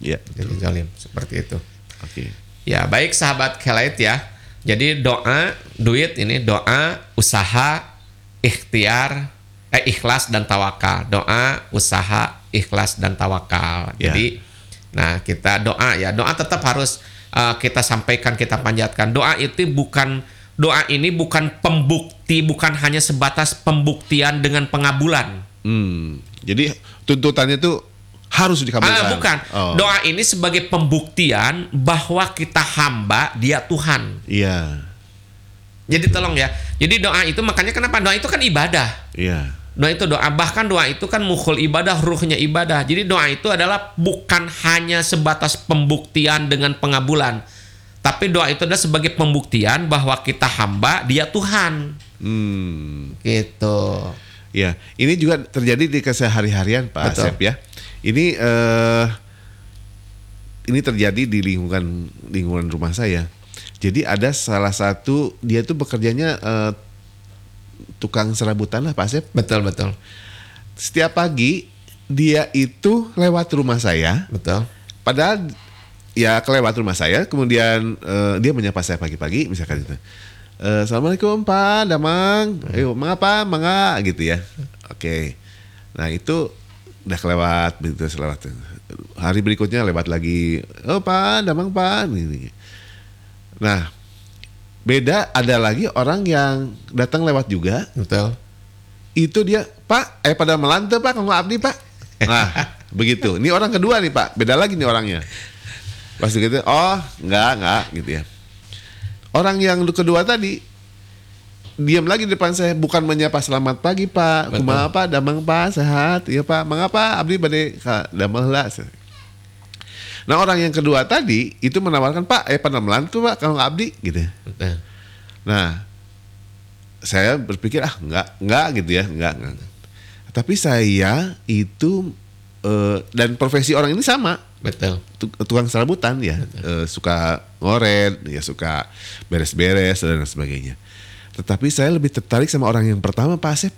Iya. Jadi zalim seperti itu. Oke. Ya, baik sahabat Kelight ya. Jadi doa, duit ini doa, usaha, ikhlas dan tawakal. Doa, usaha, ikhlas dan tawakal. Ya. Jadi nah, kita doa ya. Doa tetap harus kita sampaikan, kita panjatkan. Doa ini bukan pembukti, bukan hanya sebatas pembuktian dengan pengabulan. Jadi tuntutannya itu harus dikabulkan. Bukan. Oh. Doa ini sebagai pembuktian bahwa kita hamba, Dia Tuhan. Iya. Jadi tolong ya. Jadi doa itu, makanya kenapa doa itu kan ibadah. Iya. Doa itu doa, bahkan doa itu kan mukhul ibadah, ruhnya ibadah. Jadi doa itu adalah bukan hanya sebatas pembuktian dengan pengabulan, tapi doa itu adalah sebagai pembuktian bahwa kita hamba, Dia Tuhan. Gitu. Ya, ini juga terjadi di kesehari-harian Pak Betul. Asep ya. Ini terjadi di lingkungan rumah saya. Jadi ada salah satu, dia tuh bekerjanya tukang serabutan lah Pak Asep. Betul. Setiap pagi dia itu lewat rumah saya. Betul. Padahal ya kelewat rumah saya, kemudian dia menyapa saya pagi-pagi misalkan gitu. Assalamualaikum Pak Damang, ayo mengapa gitu ya. Oke. Nah itu udah kelewat, begitu selewat. Hari berikutnya lewat lagi, oh Pak Damang Pak. Nah beda ada lagi orang yang datang lewat juga. Betul. Itu dia Pak, pada melante Pak, kalau abdi Pak. Nah begitu. Ini orang kedua nih Pak, beda lagi nih orangnya. Pas gitu, oh enggak gitu ya. Orang yang kedua tadi diam lagi di depan saya, bukan menyapa selamat pagi Pak, kumaha Pak, damang Pak, sehat, iya Pak, mengapa abdi bade ka damel heula. Nah orang yang kedua tadi itu menawarkan Pak, pada melantu Pak, kalau abdi gitu. Betul. Nah saya berpikir enggak gitu ya, enggak. Tapi saya itu dan profesi orang ini sama. Betul. Tukang serabutan ya, suka ngoret, ya suka beres-beres dan sebagainya. Tetapi saya lebih tertarik sama orang yang pertama Pak Asep.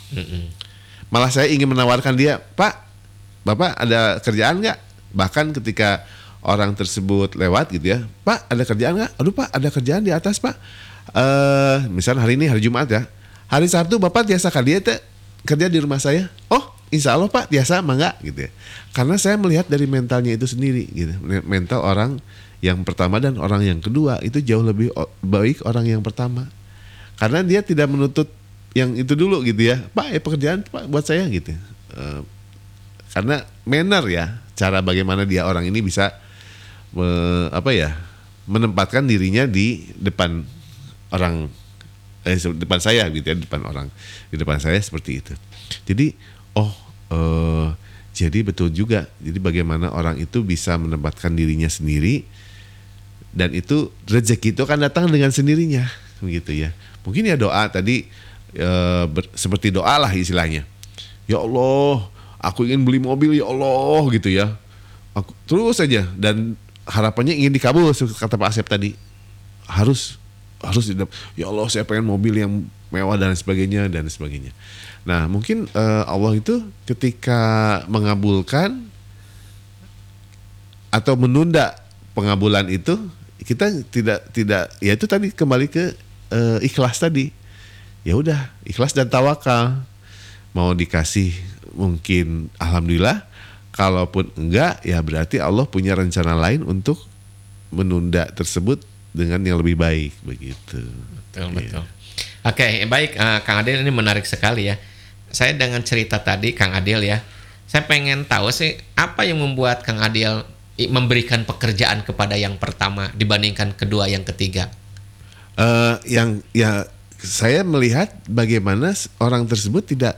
Malah saya ingin menawarkan dia, Pak, Bapak ada kerjaan nggak? Bahkan ketika orang tersebut lewat gitu ya, Pak ada kerjaan nggak? Aduh Pak ada kerjaan di atas Pak. Misalnya hari ini hari Jumat ya, hari Sabtu Bapak biasa dia kerja di rumah saya. Oh Insya Allah Pak biasa mangga gitu ya. Karena saya melihat dari mentalnya itu sendiri gitu. Mental orang yang pertama dan orang yang kedua itu jauh lebih baik orang yang pertama. Karena dia tidak menuntut yang itu dulu gitu ya. Pak pekerjaan Pak buat saya gitu. Karena manner ya, cara bagaimana dia orang ini bisa menempatkan dirinya di depan orang depan saya gitu ya, depan orang di depan saya seperti itu. Jadi jadi betul juga. Jadi bagaimana orang itu bisa menempatkan dirinya sendiri, dan itu rezeki itu akan datang dengan sendirinya, begitu ya. Mungkin ya doa tadi seperti doa lah istilahnya. Ya Allah, aku ingin beli mobil ya Allah gitu ya. Aku terus saja, dan harapannya ingin dikabul kata Pak Asep tadi. Harus ya Allah saya pengen mobil yang mewah dan sebagainya. Nah mungkin Allah itu ketika mengabulkan atau menunda pengabulan itu, kita tidak ya itu tadi kembali ke ikhlas tadi. Ya udah ikhlas dan tawakal. Mau dikasih mungkin alhamdulillah, kalaupun enggak ya berarti Allah punya rencana lain untuk menunda tersebut dengan yang lebih baik begitu. Betul. Oke, baik Kang Adil, ini menarik sekali ya. Saya dengan cerita tadi Kang Adil ya, saya pengen tahu sih apa yang membuat Kang Adil memberikan pekerjaan kepada yang pertama dibandingkan kedua yang ketiga. Saya melihat bagaimana orang tersebut tidak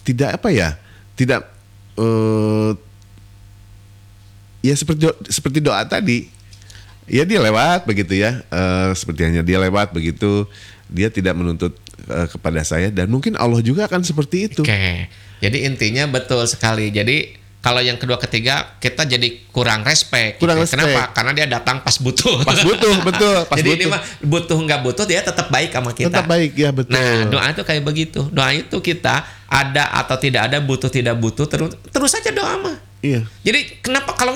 seperti doa tadi. Ya dia lewat begitu ya, seperti hanya dia lewat begitu, dia tidak menuntut kepada saya, dan mungkin Allah juga akan seperti itu. Oke. Jadi intinya betul sekali. Jadi kalau yang kedua ketiga kita jadi kurang respect. Kenapa? Karena dia datang pas butuh. Betul. Jadi ini mah butuh nggak butuh dia tetap baik sama kita. Tetap baik ya, betul. Nah doa itu kayak begitu. Doa itu kita ada atau tidak ada, butuh tidak butuh, terus saja doa mah. Iya. Jadi kenapa kalau